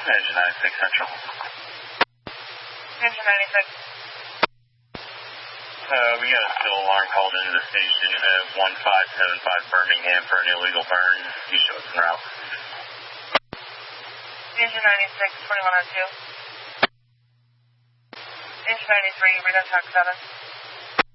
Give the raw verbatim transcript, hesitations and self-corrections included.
Engine ninety-six Central. Engine ninety-six. Uh, we got a spill alarm called into the station at one five seven five Birmingham for an illegal burn. You show us en route. Engine ninety-six, twenty-one oh two. Engine ninety-three, read on track seven.